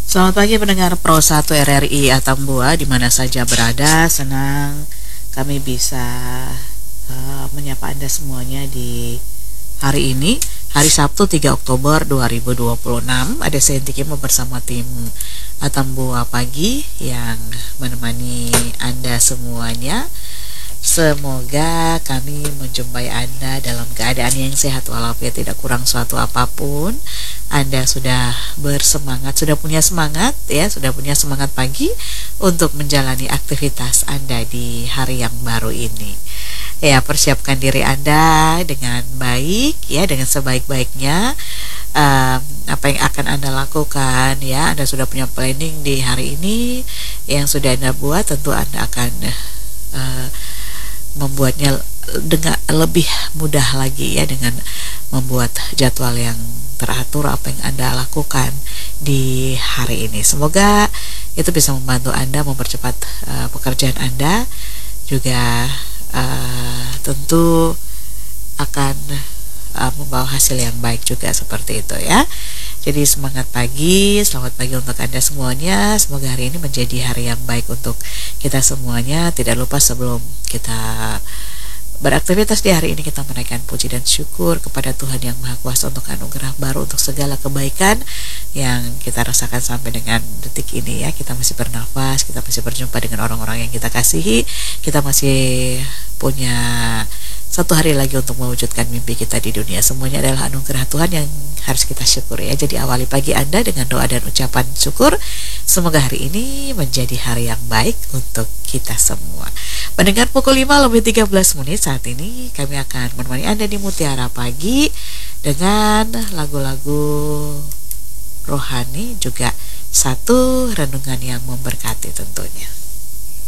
Selamat pagi pendengar Pro 1 RRI Atambua di mana saja berada. Senang kami bisa menyapa Anda semuanya di hari ini, hari Sabtu 3 Oktober 2026. Ada saya Tikimo bersama tim Atambua Pagi yang menemani Anda semuanya. Semoga kami menjumpai Anda dalam keadaan yang sehat walafiat, tidak kurang suatu apapun. Anda sudah bersemangat, sudah punya semangat ya, sudah punya semangat pagi untuk menjalani aktivitas Anda di hari yang baru ini. Ya, persiapkan diri Anda dengan baik ya, dengan sebaik-baiknya. Apa yang akan Anda lakukan ya, Anda sudah punya planning di hari ini yang sudah Anda buat, tentu Anda akan membuatnya dengan lebih mudah lagi ya, dengan membuat jadwal yang teratur apa yang Anda lakukan di hari ini. Semoga itu bisa membantu Anda mempercepat pekerjaan Anda, juga tentu akan membawa hasil yang baik juga seperti itu ya. Jadi semangat pagi, selamat pagi untuk Anda semuanya. Semoga hari ini menjadi hari yang baik untuk kita semuanya. Tidak lupa sebelum kita beraktivitas di hari ini, kita menaikkan puji dan syukur kepada Tuhan Yang Maha Kuasa untuk anugerah baru, untuk segala kebaikan yang kita rasakan sampai dengan detik ini ya. Kita masih bernafas, kita masih berjumpa dengan orang-orang yang kita kasihi, kita masih punya satu hari lagi untuk mewujudkan mimpi kita di dunia. Semuanya adalah anugerah Tuhan yang harus kita syukuri ya. Jadi awali pagi Anda dengan doa dan ucapan syukur. Semoga hari ini menjadi hari yang baik untuk kita semua. Mendengar pukul 5 lebih 13 menit saat ini, kami akan menemani Anda di Mutiara Pagi dengan lagu-lagu rohani, juga satu renungan yang memberkati tentunya.